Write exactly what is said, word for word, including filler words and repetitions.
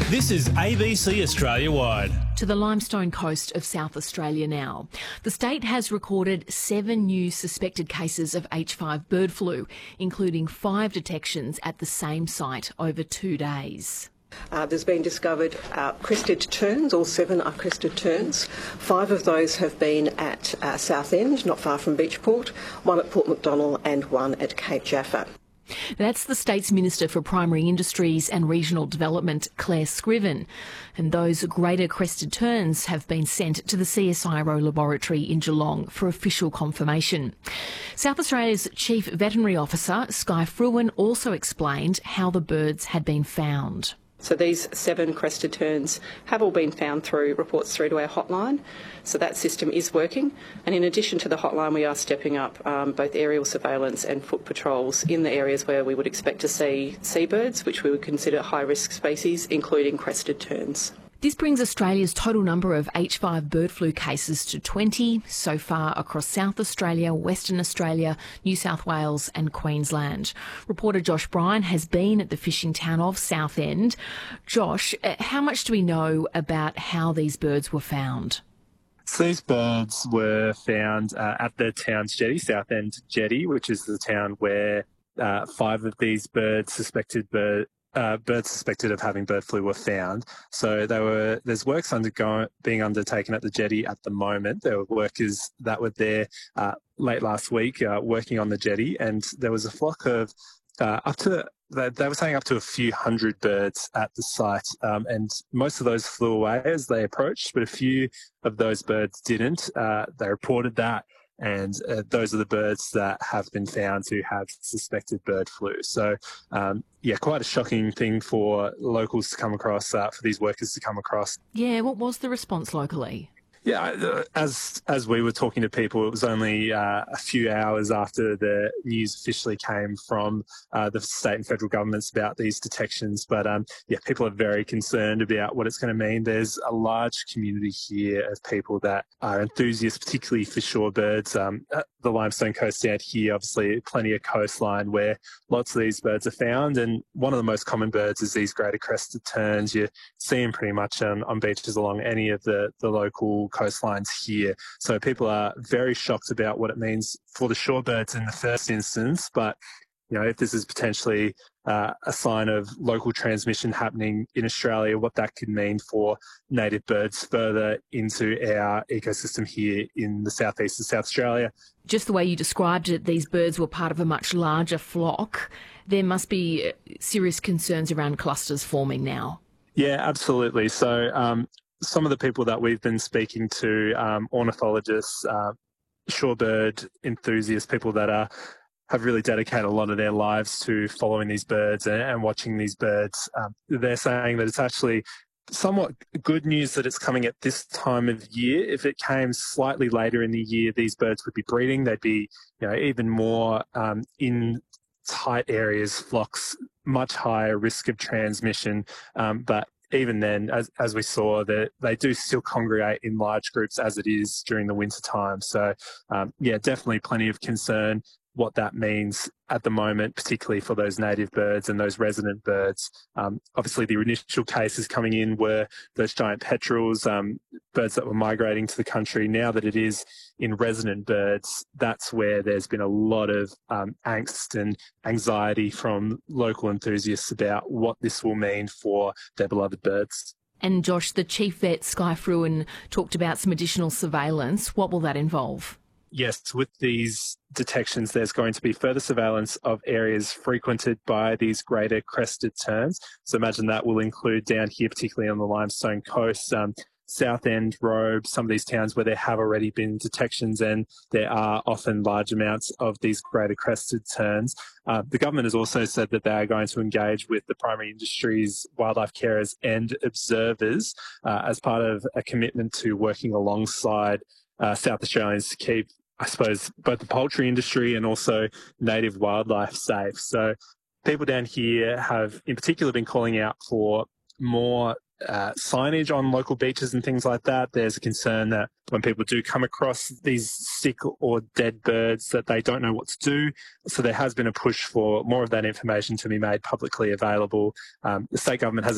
This is A B C Australia Wide. To the limestone coast of South Australia now. The state has recorded seven new suspected cases of H five bird flu, including five detections at the same site over two days. Uh, there's been discovered uh, crested terns, all seven are crested terns. Five of those have been at uh, Southend, not far from Beachport, one at Port Macdonnell and one at Cape Jaffa. That's the state's Minister for Primary Industries and Regional Development, Claire Scriven. And those greater crested terns have been sent to the C S I R O laboratory in Geelong for official confirmation. South Australia's Chief Veterinary Officer, Skye Fruin, also explained how the birds had been found. So these seven crested terns have all been found through reports through to our hotline. So that system is working. And in addition to the hotline, we are stepping up um, both aerial surveillance and foot patrols in the areas where we would expect to see seabirds, which we would consider high-risk species, including crested terns. This brings Australia's total number of H five bird flu cases to twenty so far across South Australia, Western Australia, New South Wales and Queensland. Reporter Josh Bryan has been at the fishing town of Southend. Josh, how much do we know about how these birds were found? So these birds were found uh, at the town's jetty, Southend Jetty, which is the town where uh, five of these birds, suspected birds, Uh, birds suspected of having bird flu were found. So they were, there's works undergoing, being undertaken at the jetty at the moment. There were workers that were there uh, late last week uh, working on the jetty, and there was a flock of uh, up to, they, they were saying up to a few hundred birds at the site, um, and most of those flew away as they approached, but a few of those birds didn't. Uh, they reported that. And uh, those are the birds that have been found to have suspected bird flu. So, um, yeah, quite a shocking thing for locals to come across, uh, for these workers to come across. Yeah, what was the response locally? Yeah, as as we were talking to people, it was only uh, a few hours after the news officially came from uh, the state and federal governments about these detections. But um, yeah, people are very concerned about what it's going to mean. There's a large community here of people that are enthusiasts, particularly for shorebirds. Um, the limestone coast down here, obviously, plenty of coastline where lots of these birds are found. And one of the most common birds is these greater crested terns. You see them pretty much um, on beaches along any of the, the local coastlines here. So people are very shocked about what it means for the shorebirds in the first instance. But, you know, if this is potentially uh, a sign of local transmission happening in Australia, what that could mean for native birds further into our ecosystem here in the southeast of South Australia. Just the way you described it, these birds were part of a much larger flock. There must be serious concerns around clusters forming now. Yeah, absolutely. So um, some of the people that we've been speaking to, um, ornithologists, uh, shorebird enthusiasts, people that are have really dedicated a lot of their lives to following these birds and, and watching these birds. Um, they're saying that it's actually somewhat good news that it's coming at this time of year. If it came slightly later in the year, these birds would be breeding. They'd be, you know, even more um, in tight areas, flocks, much higher risk of transmission. Um, but even then, as as we saw, that they do still congregate in large groups as it is during the winter time. So, um, yeah, definitely plenty of concern what that means at the moment, particularly for those native birds and those resident birds. Um, obviously, the initial cases coming in were those giant petrels, um, birds that were migrating to the country. Now that it is in resident birds, that's where there's been a lot of um, angst and anxiety from local enthusiasts about what this will mean for their beloved birds. And Josh, the Chief Vet, Skye Fruin, talked about some additional surveillance. What will that involve? Yes, with these detections, there's going to be further surveillance of areas frequented by these greater crested terns. So imagine that will include down here, particularly on the limestone coast, um, Southend, Robe, some of these towns where there have already been detections and there are often large amounts of these greater crested terns. Uh, the government has also said that they are going to engage with the primary industries, wildlife carers and observers uh, as part of a commitment to working alongside uh, South Australians to keep, I suppose, both the poultry industry and also native wildlife safe. So people down here have in particular been calling out for more uh, signage on local beaches and things like that. There's a concern that when people do come across these sick or dead birds that they don't know what to do. So there has been a push for more of that information to be made publicly available. Um, the state government has